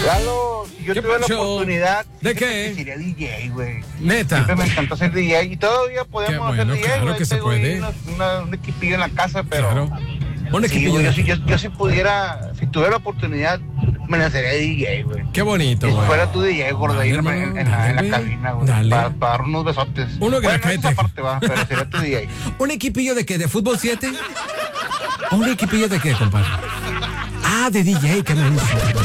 Lalo, si yo ¿Qué tuve la pasó? oportunidad. ¿De qué? Sería DJ, güey. Neta. Siempre me encantó ser DJ y todavía podemos Qué bueno, hacer DJ. claro güey. que se Tengo ahí puede. un equipillo en la casa, pero. Claro. Un Sí, equipillo. güey, yo si pudiera, si tuviera la oportunidad, me lanzaría DJ, güey. Qué bonito, Si güey. fuera tu DJ, gordo, ahí Dale, en hermano, la dale, cabina, güey. dale. Para dar unos besotes. Uno que bueno, la esa gente. parte va, pero sería tu DJ. ¿Un equipillo de qué? ¿De fútbol 7? ¿Un equipillo de qué, compadre? Ah, de DJ, qué menso.